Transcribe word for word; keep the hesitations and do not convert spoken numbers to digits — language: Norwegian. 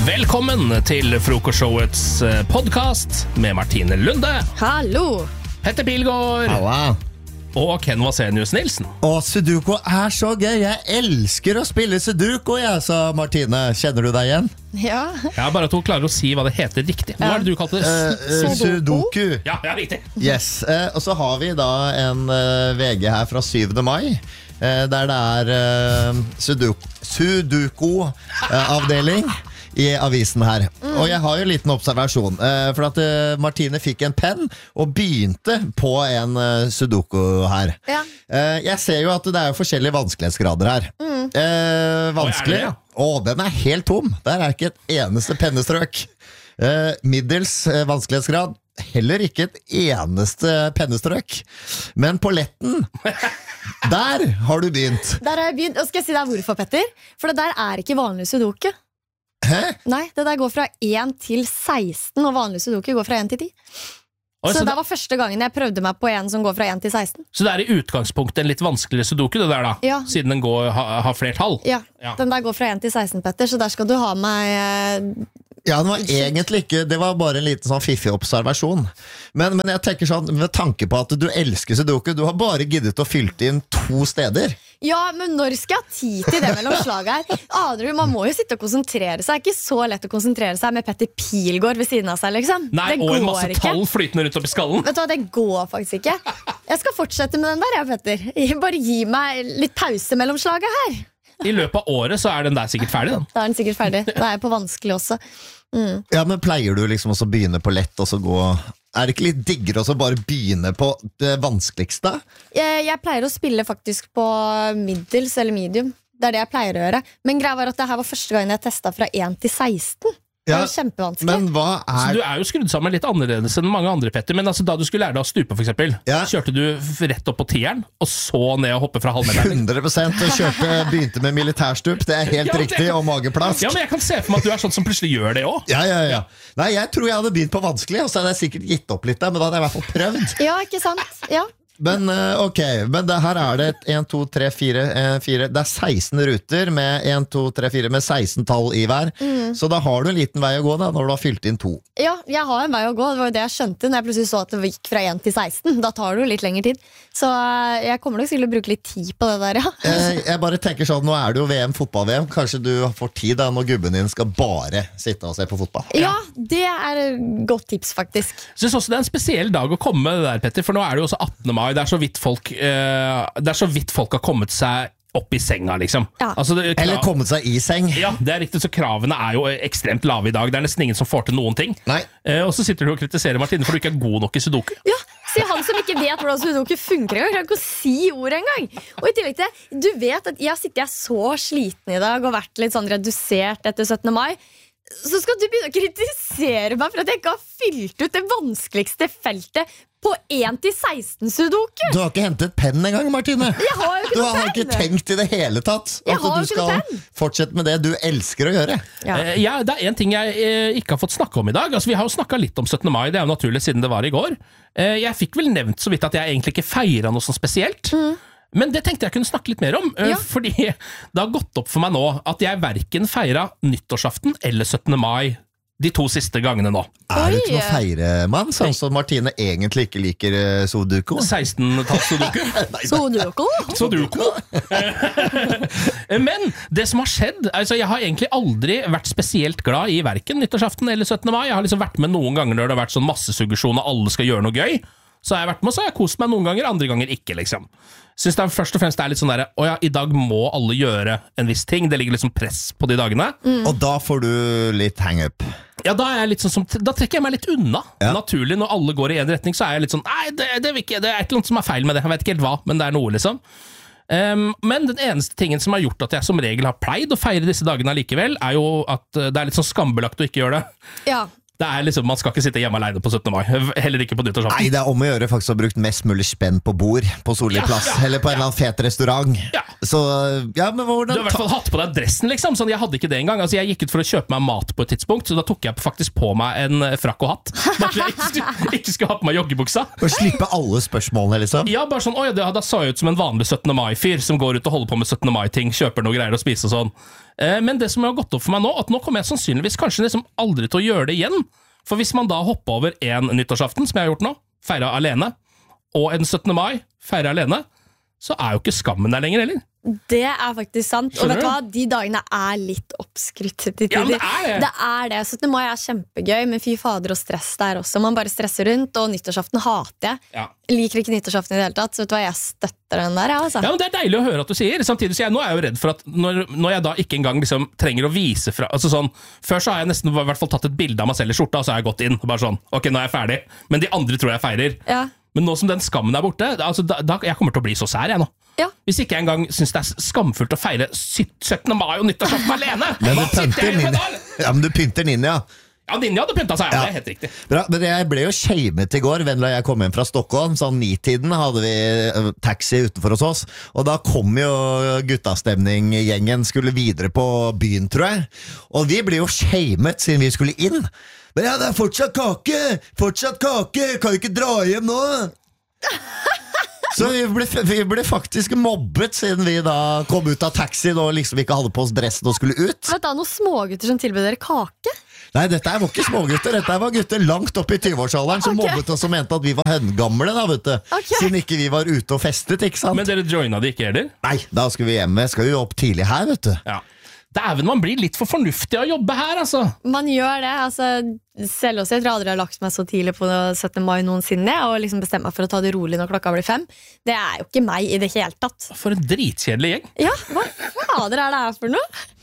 Velkommen til Frokostshowets podcast med Martine Lunde, Hallo. Petter Pilgaard Halla. og Ken Vasenius Nilsen. Og Sudoku er så gøy. Jeg elsker å spille Sudoku, jeg, sa Martine. Kjenner du deg igjen? Ja. Ja, bare at hun klarer å si hva det heter riktig. Hva er det du kalte det? Uh, uh, Sudoku. Ja, ja, riktig. Yes. Uh, og så har vi da en uh, V G her fra syvende mai, uh, der det er uh, Sudoku, Sudoku-avdeling. Uh, I avisen her. Mm. Og jeg har jo en liten observasjon, uh, for at uh, Martine fikk en penn og begynte på en uh, Sudoku her. Ja. Uh, jeg ser jo at det er jo forskjellige vanskelighetsgrader her. Mm. Uh, vanskelig. Å, ja? oh, den er helt tom. Der er ikke et eneste pennestrøk. Uh, middels uh, vanskelighetsgrad. Heller ikke et eneste pennestrøk. Men på letten, der har du begynt. Der har jeg begynt. Og skal jeg si deg hvorfor, Petter? For det der er ikke vanlig Sudoku. Hæ? Nei, det der går fra én til seksten, og vanlig Sudoku går fra én til ti. Oi, så, så det det var første gangen jeg prøvde meg på en som går fra én til seksten. Så det er i utgangspunktet en litt vanskeligere Sudoku, det der da? Ja. Siden den går, ha, har flertall? Ja, ja, den der går fra én til seksten, Petter, så der skal du ha meg eh, Ja, det var egentlig ikke. Det var bare en liten sånn fiffig observasjon. Men, men jeg tenker sånn, med tanke på at du elsker Sudoku, du har bare giddet å fylte inn to steder. Ja, men når skal jeg ha tid til det mellom slaget her? Aner du, man må jo sitte og konsentrere seg. Det er ikke så lett å konsentrere seg med Petter Pilgaard ved siden av seg, liksom. Nei, det og en masse ikke. tall flytende rundt opp i skallen. Vet du hva, det går faktisk ikke. Jeg skal fortsette med den der, jeg, Petter. Bare gi meg litt pause mellom slaget her. I løpet av året så er den der sikkert ferdig, den. Da er den sikkert ferdig. Da er jeg på vanskelig også. Mm. Ja, men pleier du liksom også å begynne på lett og så gå... Er det ikke litt diggere å bare begynne på det vanskeligste? Jeg, jeg pleier å spille faktisk på middels eller medium. Det er det jeg pleier å gjøre. Men greia var at det her var første gangen jeg testet fra én til seksten. Det Ja, var kjempevanskelig. men hva Så er... du er jo skrudd sammen litt annerledes enn mange andre, Petter. Men altså, da du skulle lære deg å stupe, for eksempel, Ja. kjørte du f- rett opp på tieren, og så ned og hoppe fra halvmeteren? hundre prosent kjørte, begynte med militærstup. Det er helt Ja, det- riktig, og mageplask. Ja, men jeg kan se for meg at du er sånn som plutselig gjør det også. Ja, ja, ja. Nei, jeg tror jeg hadde begynt på vanskelig, og så hadde jeg sikkert gitt opp litt der, men da hadde jeg i hvert fall prøvd. Ja, ikke sant? Ja. Men uh, ok, men det, her er det en, to, tre, fire, eh, fire. Det er seksten ruter med en, to, tre, fire med seksten tall i hver. Mm. Så da har du en liten vei å gå da, når du har fylt inn to. Ja, jeg har en vei å gå. Det var jo det jeg skjønte når jeg plutselig så at det gikk fra én til seksten. Da tar det jo litt lengre tid. Så eh, jeg kommer nok til å bruke litt tid på det der, ja. Eh, jeg bare tenker sånn, nå er det jo V M, fotball-V M. Kanskje du får tid da, når gubben din skal bare sitte og se på fotball. Ja, det er et godt tips, faktisk. Jeg synes også det er en spesiell dag å komme med det der, Petter, for nå er det jo også attende mai. Det er så vidt folk, eh, det er så vidt folk har kommet seg opp i senga, liksom. Ja. Altså, det, krav... Eller kommet seg i seng. Ja, det er riktig, så kravene er jo ekstremt lave i dag. Det er nesten ingen som får til noen ting. Nei. Eh, og så sitter du og kritiserer Martine for du ikke er god nok i Sudoku. Ja, sier han som ikke vet hvordan Sudoku funker engang. Klarer ikke å si ordet engang. Og i tillegg til det, du vet at jeg sitter jeg så sliten i dag og vært litt sånn redusert etter syttende mai. Så skal du begynne å kritisere meg for at jeg ikke har fylt ut det vanskeligste feltet på én til seksten Sudoku. Du har ikke hentet penn engang, Martine. Jeg har jo ikke Du noe har ikke penn. tenkt i det hele tatt Jeg at har du jo ikke noe skal penn. fortsette med det du elsker å gjøre. Ja. Eh, ja, det er en ting jeg eh, ikke har fått snakke om i dag. Altså, vi har jo snakket litt om syttende mai, det er jo naturlig siden det var i går. Eh, jeg fikk vel nevnt så vidt at jeg egentlig ikke feiret noe sånn spesielt. Mm. Men det tenkte jeg kunne snakke litt mer om, eh, Ja. fordi det har gått opp for meg nå at jeg hverken feiret nyttårsaften eller syttende mai de to siste gangene nå. Er du ikke Oi. noe feiremann, sånn som Martine egentlig ikke liker uh, Sudoku? seksten-talls Sudoku. Sudoku? Sudoku. Men det som har skjedd, altså jeg har egentlig aldri vært spesielt glad i hverken nyttårsaften eller syttende mai. Jeg har liksom vært med noen ganger når det har vært sånn massesuggesjon og alle skal gjøre noe gøy. Så har jeg vært med, så har jeg kost meg noen ganger, andre ganger ikke, liksom. Synes det er først og fremst det er litt sånn der, å ja, i dag må alle gjøre en viss ting. Det ligger liksom press på de dagene. Mm. Og da får du litt hang-up. Ja, da er jeg litt sånn som, da trekker jeg meg litt unna. Ja. Naturlig, når alle går i en retning, så er jeg litt sånn, nei, det, det, vil ikke, det er et eller annet som er feil med det. Jeg vet ikke helt hva, men det er noe, liksom. Um, men den eneste tingen som har gjort at jeg som regel har pleid å feire disse dagene likevel, er jo at uh, det er litt sånn skambelagt å ikke gjøre det. Ja. Det er liksom, Man skal ikke sitte hjemme alene på syttende mai. Heller ikke på nyttårsaften. Nei, det er om å gjøre faktisk å ha brukt mest mulig spenn på bord på Solli Ja, plass, ja, eller på en ja. eller annen fet restaurant. Ja. Så, ja, men hvordan Du har i hvert fall hatt på deg dressen, liksom. Sånn, jeg hadde ikke det engang. Altså, jeg gikk ut for å kjøpe meg mat på et tidspunkt, så da tok jeg faktisk på meg en frakk og hatt. Bare så jeg ikke skulle, ikke skulle ha på meg joggebuksa. Å slippe alle spørsmålene, liksom? Ja, bare sånn, oi, det, Da så jeg ut som en vanlig syttende mai-fyr som går ut og holder på med syttende mai-ting, kjøper noe greier og spiser og sånn. Eh, men det som har gått opp for meg nå, at nå kommer jeg sannsynligvis kanskje liksom aldri til å gjøre det igjen. For hvis man da hopper over en nyttårsaften, som jeg har gjort nå, feira alene, og en syttende mai, feira alene, så er jo ikke skammen der lenger, heller. Det er faktisk sant. Og Skjønner vet du du? hva? De dagene er litt oppskrytt til tider. Ja, men det er det. Det er det. syttende mai er kjempegøy, men fy fader og stress der også. Man bare stresser rundt, og nyttårsaften hater jeg. Ja. Liker ikke nyttårsaften i det hele tatt, så vet du hva, jeg støtter den der, ja, altså. Ja, men Det er deilig å høre at du sier. Samtidig så jeg, nå er jeg jo redd for at når, når jeg da ikke engang liksom trenger å vise fra altså sånn, Før så har jeg nesten i hvert fall tatt et bilde av meg selv i skjorta, og så har jeg gått inn. Bare sånn, ok, nå er jeg ferdig. Men de andre tror jeg feirer. Ja. Men nå som den skammen er borte, altså, da, da, jeg kommer til å bli så sær, jeg nå. Ja. Hvis ikke jeg engang syns det er skamfullt å feire syttende mai og nyttårsaften alene. Men du Hva sitter pynter jeg med ninja. da? Ja, men du pynter ninja. Ja, Ninja hadde pynta seg, ja. Ja. Det er helt riktig. Bra, men jeg ble jo shamet i går. Vendela og jeg kom hjem fra Stockholm. Sånn nitiden hadde vi eh, taxi utenfor hos oss. Og da kom jo guttastemning-gjengen skulle videre på byen, tror jeg. Og vi ble jo shamet siden vi skulle inn. Men ja, det er fortsatt kake! Fortsatt kake! Kan vi ikke dra hjem nå? Så vi ble, vi ble faktisk mobbet siden vi da kom ut av taxien og liksom ikke hadde på oss dressen og skulle ut. Vet du, noen smågutter som tilbød dere kake? Nei, dette her var ikke smågutter. Dette her var gutter langt opp i tyve-årsalderen som Ok. mobbet oss og mente at vi var høngamle, da, vet du. Ok. Siden ikke vi var ute og festet, ikke sant? Men dere joina det ikke heller? Nei, da skal vi hjem. Jeg skal jo opp tidlig her, vet du. Ja. Dæven, man blir litt for fornuftig av å jobbe her, altså. Man gjør det, altså. Selv også, jeg tror aldri jeg har lagt meg så tidlig på syttende mai noensinne, og liksom bestemt meg for å ta det rolig når klokka blir fem. Det er jo ikke meg i det hele tatt. For en dritkjedelig gjeng. Ja, hva fader er det her for noe?